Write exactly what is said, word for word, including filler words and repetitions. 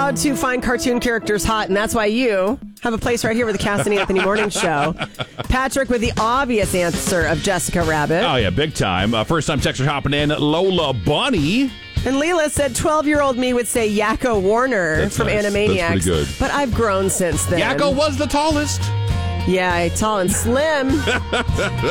allowed to find cartoon characters hot, and that's why you have a place right here with the Cass and Anthony Morning Show. Patrick with the obvious answer of Jessica Rabbit. Oh, yeah, big time. Uh, first time texter hopping in, Lola Bunny. And Leela said twelve-year-old me would say Yakko Warner That's from nice. Animaniacs. That's pretty good. But I've grown since then. Yakko was the tallest. Yeah, tall and slim.